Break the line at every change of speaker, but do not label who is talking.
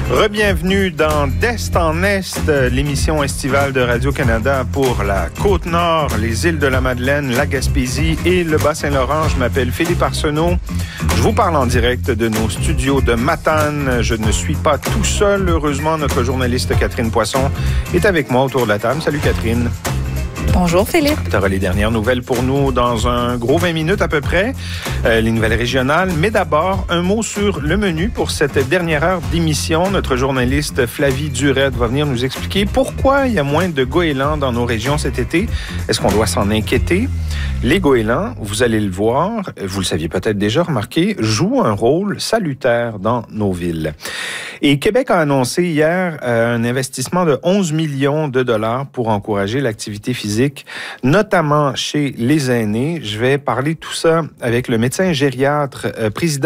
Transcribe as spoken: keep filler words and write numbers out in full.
Rebienvenue dans d'Est en Est, l'émission estivale de Radio-Canada pour la Côte-Nord, les îles de la Madeleine, la Gaspésie et le Bas-Saint-Laurent. Je m'appelle Philippe Arsenault. Je vous parle en direct de nos studios de Matane. Je ne suis pas tout seul. Heureusement, notre journaliste Catherine Poisson est avec moi autour de la table. Salut Catherine.
Bonjour Philippe.
Tu auras les dernières nouvelles pour nous dans un gros vingt minutes à peu près, euh, les nouvelles régionales. Mais d'abord, un mot sur le menu pour cette dernière heure d'émission. Notre journaliste Flavie Durette va venir nous expliquer pourquoi il y a moins de goélands dans nos régions cet été. Est-ce qu'on doit s'en inquiéter? Les goélands, vous allez le voir, vous le saviez peut-être déjà, remarqué, jouent un rôle salutaire dans nos villes. Et Québec a annoncé hier euh, un investissement de onze millions de dollars pour encourager l'activité physique, notamment chez les aînés. Je vais parler de tout ça avec le médecin gériatre, euh, président